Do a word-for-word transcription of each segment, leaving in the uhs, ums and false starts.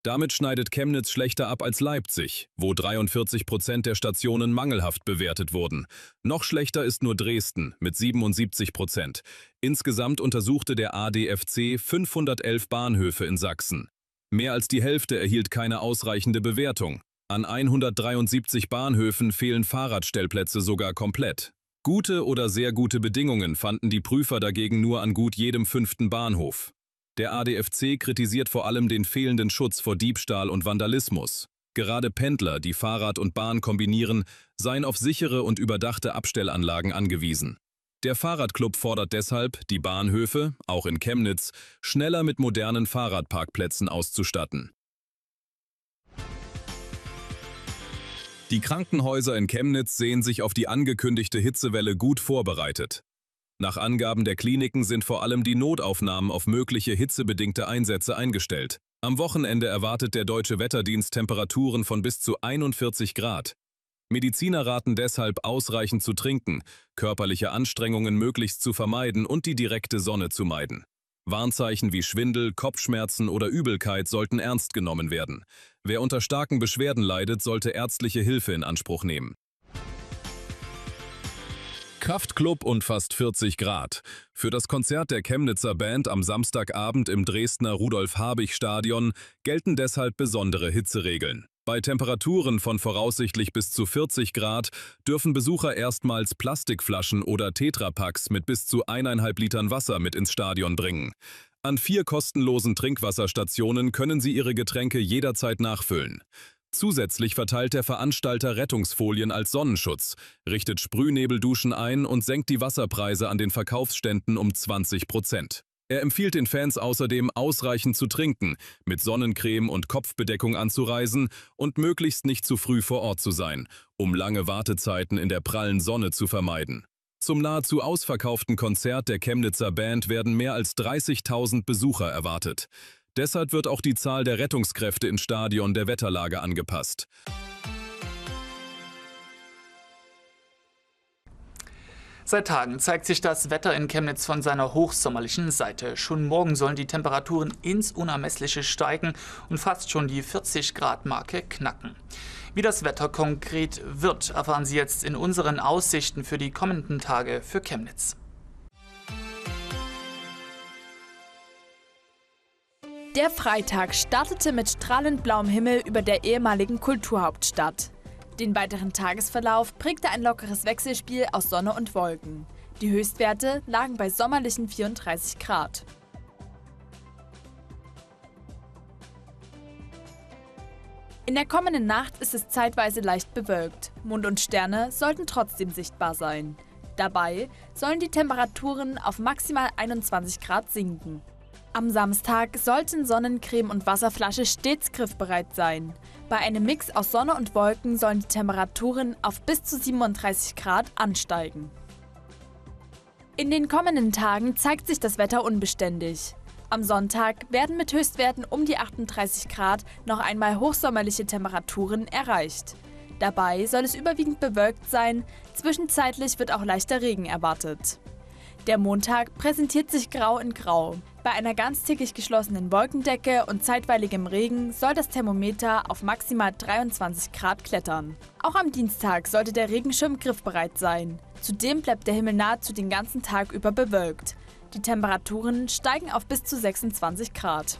Damit schneidet Chemnitz schlechter ab als Leipzig, wo dreiundvierzig Prozent der Stationen mangelhaft bewertet wurden. Noch schlechter ist nur Dresden mit siebenundsiebzig Prozent. Insgesamt untersuchte der A D F C fünfhundertelf Bahnhöfe in Sachsen. Mehr als die Hälfte erhielt keine ausreichende Bewertung. An hundertdreiundsiebzig Bahnhöfen fehlen Fahrradstellplätze sogar komplett. Gute oder sehr gute Bedingungen fanden die Prüfer dagegen nur an gut jedem fünften Bahnhof. Der A D F C kritisiert vor allem den fehlenden Schutz vor Diebstahl und Vandalismus. Gerade Pendler, die Fahrrad und Bahn kombinieren, seien auf sichere und überdachte Abstellanlagen angewiesen. Der Fahrradclub fordert deshalb, die Bahnhöfe, auch in Chemnitz, schneller mit modernen Fahrradparkplätzen auszustatten. Die Krankenhäuser in Chemnitz sehen sich auf die angekündigte Hitzewelle gut vorbereitet. Nach Angaben der Kliniken sind vor allem die Notaufnahmen auf mögliche hitzebedingte Einsätze eingestellt. Am Wochenende erwartet der Deutsche Wetterdienst Temperaturen von bis zu einundvierzig Grad. Mediziner raten deshalb, ausreichend zu trinken, körperliche Anstrengungen möglichst zu vermeiden und die direkte Sonne zu meiden. Warnzeichen wie Schwindel, Kopfschmerzen oder Übelkeit sollten ernst genommen werden. Wer unter starken Beschwerden leidet, sollte ärztliche Hilfe in Anspruch nehmen. Kraftklub und fast vierzig Grad. Für das Konzert der Chemnitzer Band am Samstagabend im Dresdner Rudolf-Habich-Stadion gelten deshalb besondere Hitzeregeln. Bei Temperaturen von voraussichtlich bis zu vierzig Grad dürfen Besucher erstmals Plastikflaschen oder Tetrapacks mit bis zu eineinhalb Litern Wasser mit ins Stadion bringen. An vier kostenlosen Trinkwasserstationen können sie ihre Getränke jederzeit nachfüllen. Zusätzlich verteilt der Veranstalter Rettungsfolien als Sonnenschutz, richtet Sprühnebelduschen ein und senkt die Wasserpreise an den Verkaufsständen um zwanzig Prozent. Er empfiehlt den Fans außerdem, ausreichend zu trinken, mit Sonnencreme und Kopfbedeckung anzureisen und möglichst nicht zu früh vor Ort zu sein, um lange Wartezeiten in der prallen Sonne zu vermeiden. Zum nahezu ausverkauften Konzert der Chemnitzer Band werden mehr als dreißigtausend Besucher erwartet. Deshalb wird auch die Zahl der Rettungskräfte im Stadion der Wetterlage angepasst. Seit Tagen zeigt sich das Wetter in Chemnitz von seiner hochsommerlichen Seite. Schon morgen sollen die Temperaturen ins Unermessliche steigen und fast schon die vierzig Grad Marke knacken. Wie das Wetter konkret wird, erfahren Sie jetzt in unseren Aussichten für die kommenden Tage für Chemnitz. Der Freitag startete mit strahlend blauem Himmel über der ehemaligen Kulturhauptstadt. Den weiteren Tagesverlauf prägte ein lockeres Wechselspiel aus Sonne und Wolken. Die Höchstwerte lagen bei sommerlichen vierunddreißig Grad. In der kommenden Nacht ist es zeitweise leicht bewölkt. Mond und Sterne sollten trotzdem sichtbar sein. Dabei sollen die Temperaturen auf maximal einundzwanzig Grad sinken. Am Samstag sollten Sonnencreme und Wasserflasche stets griffbereit sein. Bei einem Mix aus Sonne und Wolken sollen die Temperaturen auf bis zu siebenunddreißig Grad ansteigen. In den kommenden Tagen zeigt sich das Wetter unbeständig. Am Sonntag werden mit Höchstwerten um die achtunddreißig Grad noch einmal hochsommerliche Temperaturen erreicht. Dabei soll es überwiegend bewölkt sein, zwischenzeitlich wird auch leichter Regen erwartet. Der Montag präsentiert sich grau in grau. Bei einer ganztägig geschlossenen Wolkendecke und zeitweiligem Regen soll das Thermometer auf maximal dreiundzwanzig Grad klettern. Auch am Dienstag sollte der Regenschirm griffbereit sein. Zudem bleibt der Himmel nahezu den ganzen Tag über bewölkt. Die Temperaturen steigen auf bis zu sechsundzwanzig Grad.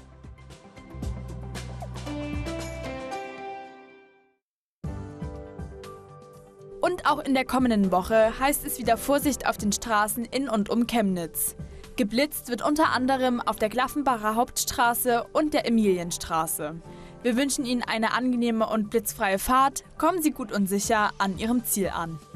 Und auch in der kommenden Woche heißt es wieder Vorsicht auf den Straßen in und um Chemnitz. Geblitzt wird unter anderem auf der Glaffenbacher Hauptstraße und der Emilienstraße. Wir wünschen Ihnen eine angenehme und blitzfreie Fahrt. Kommen Sie gut und sicher an Ihrem Ziel an.